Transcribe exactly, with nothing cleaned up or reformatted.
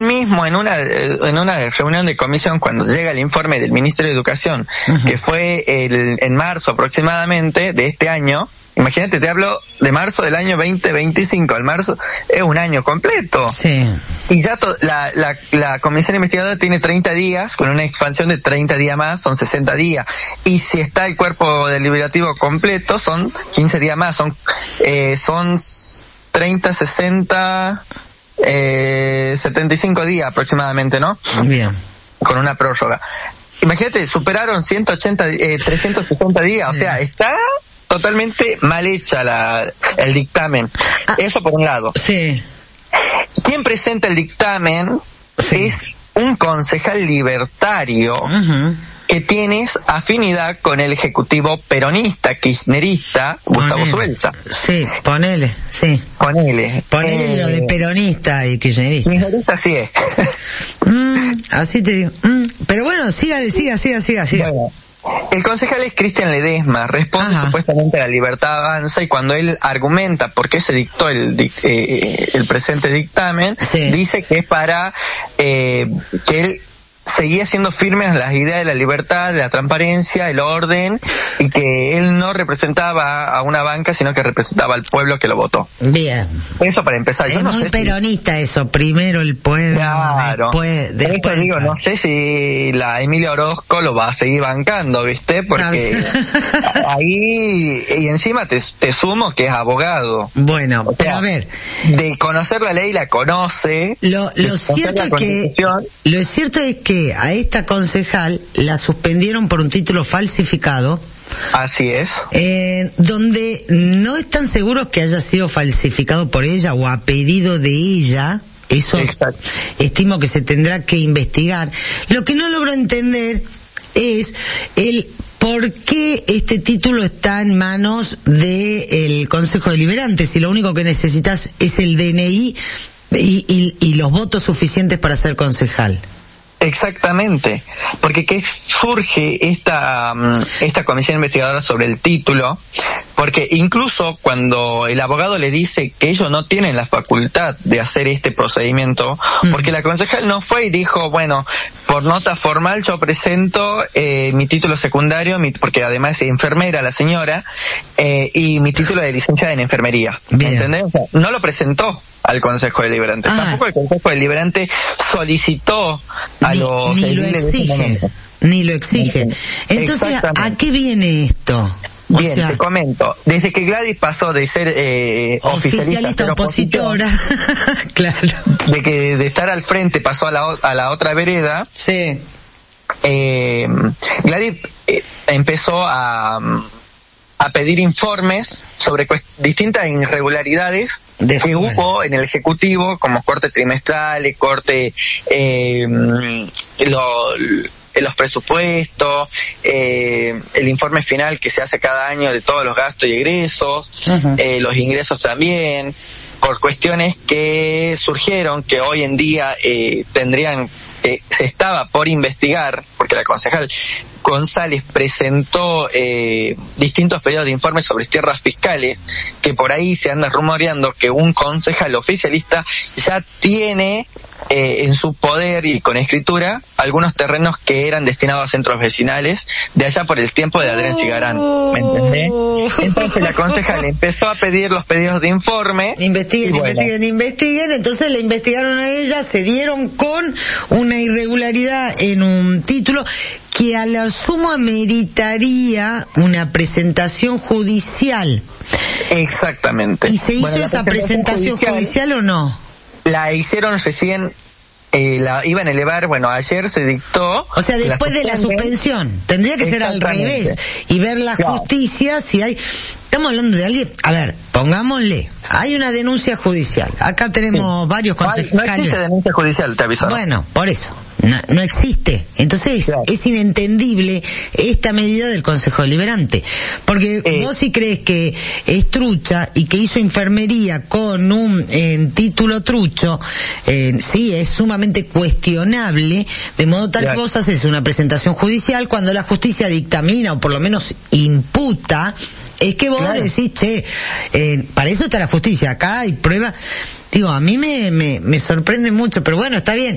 mismo en una en una reunión de comisión, cuando llega el informe del Ministerio de Educación, uh-huh. que fue el, en marzo aproximadamente de este año, imagínate, te hablo de marzo del año veinte veinticinco, el marzo es un año completo. Sí. Y ya to, la, la, la comisión investigadora tiene treinta días, con una expansión de treinta días más, son sesenta días. Y si está el cuerpo deliberativo completo, son quince días más, son, eh, son treinta, sesenta, eh, setenta y cinco días aproximadamente, ¿no? Bien. Con una prórroga. Imagínate, superaron ciento ochenta, eh, trescientos sesenta días, o sea, está totalmente mal hecha la, el dictamen. Ah, eso por un lado. Sí. Quien presenta el dictamen sí. es un concejal libertario uh-huh. que tiene afinidad con el ejecutivo peronista, kirchnerista, ponele. Gustavo Suelza. Sí, ponele, sí. Ponele. Ponele eh, lo de peronista y kirchnerista. Kirchnerista sí es. mm, así te digo. Mm, pero bueno, siga, siga, siga, siga, siga. Bueno. El concejal es Cristian Ledesma, responde Ajá. supuestamente a La Libertad Avanza, y cuando él argumenta por qué se dictó el, eh, el presente dictamen, sí. dice que es para eh, que él seguía siendo firme a las ideas de la libertad, de la transparencia, el orden, y que él no representaba a una banca, sino que representaba al pueblo que lo votó. Bien. Eso para empezar. Es Yo no muy sé peronista si... eso, primero el pueblo, claro. después... después Eso digo, no sé si la Emilia Orozco lo va a seguir bancando, ¿viste? Porque ahí, y encima te, te sumo que es abogado. Bueno, o sea, pero a ver... de conocer la ley, la conoce. Lo, lo cierto es que... Lo cierto es que a esta concejal la suspendieron por un título falsificado. Así es. Eh, donde no están seguros que haya sido falsificado por ella o a pedido de ella. Eso Exacto. estimo que se tendrá que investigar. Lo que no logro entender es el por qué este título está en manos del Consejo Deliberante, si lo único que necesitas es el D N I y, y, y los votos suficientes para ser concejal. Exactamente, porque que surge esta esta comisión investigadora sobre el título, porque incluso cuando el abogado le dice que ellos no tienen la facultad de hacer este procedimiento, mm. porque la concejal no fue y dijo, bueno, por nota formal yo presento eh, mi título secundario, mi, porque además es enfermera la señora, eh, y mi título de licenciada en enfermería. Bien. ¿Entendés? O sea, no lo presentó al Consejo Deliberante. Ah. Tampoco el Consejo Deliberante solicitó a ni, los ni lo exige, ni lo exige. Entonces, ¿a qué viene esto? O Bien, sea, te comento. Desde que Gladys pasó de ser eh, oficialista, oficialista opositora, claro, de que de estar al frente pasó a la a la otra vereda. Sí. Eh, Gladys eh, empezó a a pedir informes sobre cuest- distintas irregularidades de que hubo en el Ejecutivo, como corte trimestrales, corte eh, lo, los presupuestos, eh, el informe final que se hace cada año de todos los gastos y egresos, uh-huh. eh, los ingresos también, por cuestiones que surgieron que hoy en día eh, tendrían, eh, se estaba por investigar, porque la concejal González presentó eh, distintos pedidos de informes sobre tierras fiscales, que por ahí se anda rumoreando que un concejal oficialista ya tiene eh, en su poder y con escritura algunos terrenos que eran destinados a centros vecinales de allá por el tiempo de Adrián Chigarán, ¿me entendés? Entonces la concejal empezó a pedir los pedidos de informe. Investiguen, bueno. investiguen, investiguen. Entonces le investigaron a ella, se dieron con una irregularidad en un título que a lo sumo ameritaría una presentación judicial. Exactamente. ¿Y se hizo bueno, esa presentación judicial, judicial o no? La hicieron recién, eh, la iban a elevar, bueno, ayer se dictó. O sea, después la de la suspensión. Tendría que ser al revés y ver la claro. justicia si hay... Estamos hablando de alguien, a ver, pongámosle, hay una denuncia judicial, acá tenemos sí. varios concejales. No existe denuncia judicial, te aviso. Bueno, por eso, no, no existe. Entonces, claro. es inentendible esta medida del Consejo Deliberante. Porque eh. vos si crees que es trucha y que hizo enfermería con un eh, título trucho, eh, sí, es sumamente cuestionable, de modo tal claro. que vos haces una presentación judicial cuando la justicia dictamina o por lo menos imputa. Es que vos claro. decís, che, eh, para eso está la justicia, acá hay pruebas. Digo, a mí me, me, me sorprende mucho, pero bueno, está bien.